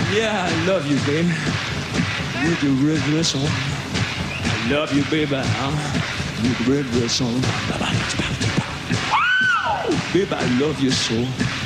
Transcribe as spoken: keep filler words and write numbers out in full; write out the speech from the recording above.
Yeah, I love you, baby. With the red dress on. I love you, baby. Huh? With the red dress on. Baby, I love you so.